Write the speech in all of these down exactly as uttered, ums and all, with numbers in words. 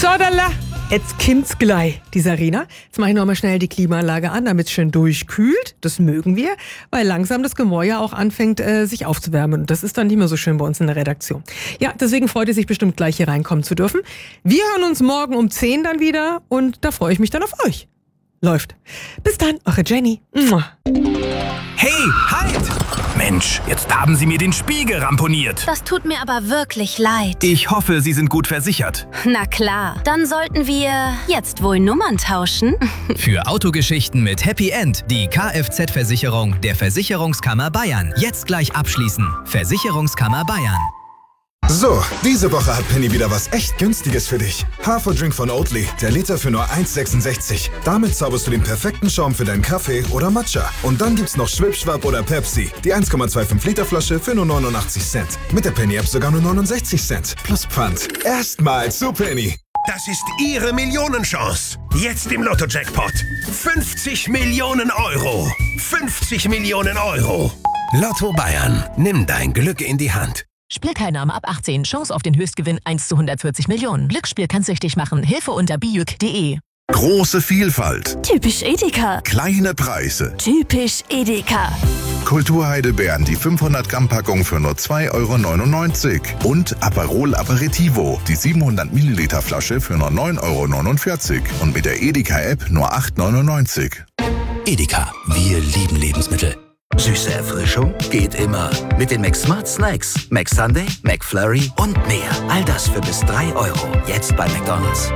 So, Dalla, jetzt kommt's gleich, die Sarina. Jetzt mache ich noch mal schnell die Klimaanlage an, damit es schön durchkühlt. Das mögen wir, weil langsam das Gemäuer auch anfängt, äh, sich aufzuwärmen. Und das ist dann nicht mehr so schön bei uns in der Redaktion. Ja, deswegen freut es sich bestimmt gleich hier reinkommen zu dürfen. Wir hören uns morgen um zehn dann wieder und da freue ich mich dann auf euch. Läuft. Bis dann, eure Jenny. Mua. Hey, halt! Mensch, jetzt haben Sie mir den Spiegel ramponiert. Das tut mir aber wirklich leid. Ich hoffe, Sie sind gut versichert. Na klar, dann sollten wir jetzt wohl Nummern tauschen. Für Autogeschichten mit Happy End die Kfz-Versicherung der Versicherungskammer Bayern. Jetzt gleich abschließen. Versicherungskammer Bayern. So, diese Woche hat Penny wieder was echt Günstiges für dich. Haferdrink von Oatly, der Liter für nur eins Komma sechsundsechzig. Damit zauberst du den perfekten Schaum für deinen Kaffee oder Matcha. Und dann gibt's noch Schwipschwap oder Pepsi, die eins Komma fünfundzwanzig Liter Flasche für nur neunundachtzig Cent. Mit der Penny-App sogar nur neunundsechzig Cent. Plus Pfand. Erstmal zu Penny. Das ist Ihre Millionenchance. Jetzt im Lotto-Jackpot. fünfzig Millionen Euro. fünfzig Millionen Euro. Lotto Bayern. Nimm dein Glück in die Hand. Spielteilnahme ab achtzehn. Chance auf den Höchstgewinn eins zu hundertvierzig Millionen. Glücksspiel kann süchtig machen. Hilfe unter bijuk punkt de. Große Vielfalt. Typisch Edeka. Kleine Preise. Typisch Edeka. Kulturheidelbeeren, die fünfhundert Gramm Packung für nur zwei Euro neunundneunzig. Und Aperol Aperitivo, die siebenhundert Milliliter Flasche für nur neun Euro neunundvierzig. Und mit der Edeka-App nur acht Euro neunundneunzig. Edeka, wir lieben Lebensmittel. Süße Erfrischung geht immer. Mit den McSmart Snacks. McSunday, McFlurry und mehr. All das für bis drei Euro. Jetzt bei McDonald's.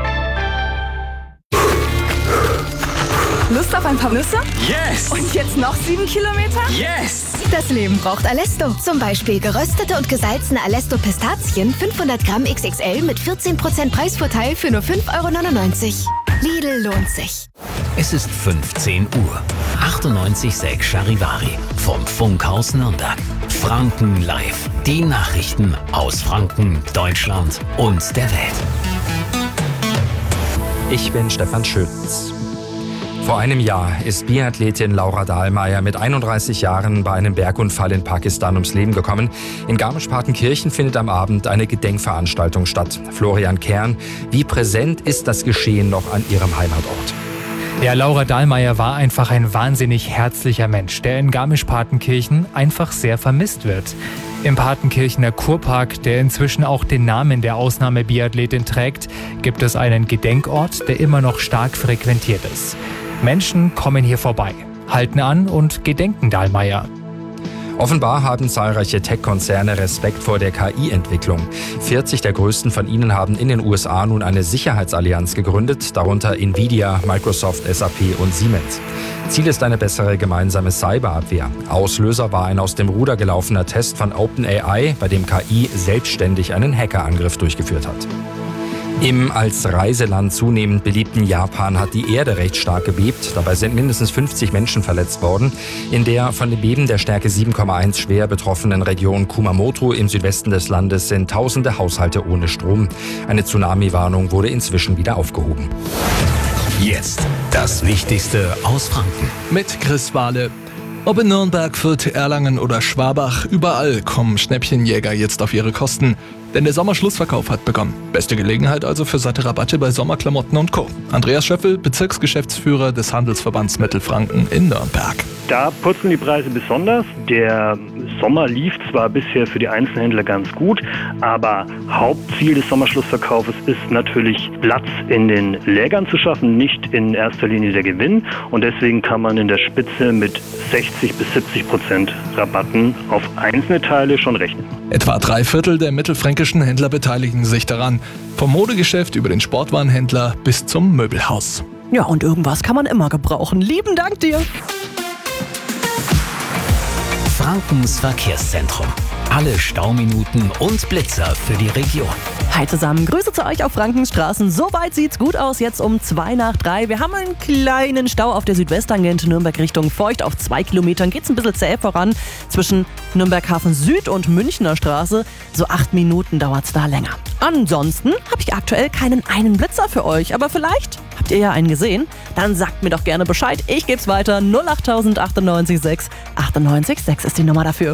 Lust auf ein paar Nüsse? Yes! Und jetzt noch sieben Kilometer? Yes! Das Leben braucht Alesto. Zum Beispiel geröstete und gesalzene Alesto Pistazien, fünfhundert Gramm X X L mit vierzehn Prozent Preisvorteil für nur fünf Euro neunundneunzig. Lidl lohnt sich. Es ist fünfzehn Uhr. achtundneunzig Komma sechs Charivari vom Funkhaus Nürnberg. Franken live. Die Nachrichten aus Franken, Deutschland und der Welt. Ich bin Stefan Schütz. Vor einem Jahr ist Biathletin Laura Dahlmeier mit einunddreißig Jahren bei einem Bergunfall in Pakistan ums Leben gekommen. In Garmisch-Partenkirchen findet am Abend eine Gedenkveranstaltung statt. Florian Kern, wie präsent ist das Geschehen noch an ihrem Heimatort? Ja, Laura Dahlmeier war einfach ein wahnsinnig herzlicher Mensch, der in Garmisch-Partenkirchen einfach sehr vermisst wird. Im Partenkirchener Kurpark, der inzwischen auch den Namen der Ausnahmebiathletin trägt, gibt es einen Gedenkort, der immer noch stark frequentiert ist. Menschen kommen hier vorbei, halten an und gedenken Dahlmeier. Offenbar haben zahlreiche Tech-Konzerne Respekt vor der K I-Entwicklung. vierzig der größten von ihnen haben in den U S A nun eine Sicherheitsallianz gegründet, darunter Nvidia, Microsoft, S A P und Siemens. Ziel ist eine bessere gemeinsame Cyberabwehr. Auslöser war ein aus dem Ruder gelaufener Test von OpenAI, bei dem K I selbstständig einen Hackerangriff durchgeführt hat. Im als Reiseland zunehmend beliebten Japan hat die Erde recht stark gebebt. Dabei sind mindestens fünfzig Menschen verletzt worden. In der von dem Beben der Stärke sieben Komma eins schwer betroffenen Region Kumamoto im Südwesten des Landes sind tausende Haushalte ohne Strom. Eine Tsunami-Warnung wurde inzwischen wieder aufgehoben. Jetzt das Wichtigste aus Franken. Mit Chris Wahle. Ob in Nürnberg, Fürth, Erlangen oder Schwabach, überall kommen Schnäppchenjäger jetzt auf ihre Kosten. Denn der Sommerschlussverkauf hat begonnen. Beste Gelegenheit also für satte Rabatte bei Sommerklamotten und Co. Andreas Schöffel, Bezirksgeschäftsführer des Handelsverbands Mittelfranken in Nürnberg. Da purzeln die Preise besonders. Der Sommer lief zwar bisher für die Einzelhändler ganz gut, aber Hauptziel des Sommerschlussverkaufes ist natürlich Platz in den Lägern zu schaffen, nicht in erster Linie der Gewinn. Und deswegen kann man in der Spitze mit sechzig bis siebzig Prozent Rabatten auf einzelne Teile schon rechnen. Etwa drei Viertel der mittelfränkischen Händler beteiligen sich daran. Vom Modegeschäft über den Sportwarenhändler bis zum Möbelhaus. Ja, und irgendwas kann man immer gebrauchen. Lieben Dank dir! Frankens Verkehrszentrum. Alle Stauminuten und Blitzer für die Region. Hi zusammen, Grüße zu euch auf Frankens Straßen. Soweit sieht's gut aus, jetzt um zwei nach drei. Wir haben einen kleinen Stau auf der Südwesttangente Nürnberg Richtung Feucht. Auf zwei Kilometern geht's ein bisschen zäh voran. Zwischen Nürnberg Hafen Süd und Münchner Straße. So acht Minuten dauert's da länger. Ansonsten habe ich aktuell keinen einen Blitzer für euch. Aber vielleicht habt ihr ja einen gesehen. Dann sagt mir doch gerne Bescheid. Ich geb's weiter. null acht achtundneunzig sechs achtundneunzig sechs ist die Nummer dafür.